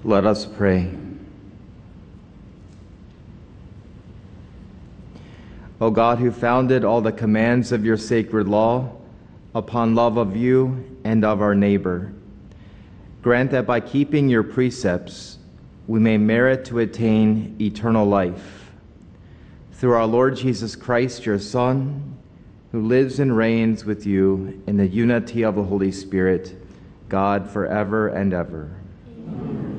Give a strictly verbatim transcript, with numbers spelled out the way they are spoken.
Let us pray. O God, who founded all the commands of your sacred law upon love of you and of our neighbor, grant that by keeping your precepts we may merit to attain eternal life. Through our Lord Jesus Christ, your Son, who lives and reigns with you in the unity of the Holy Spirit, God, forever and ever.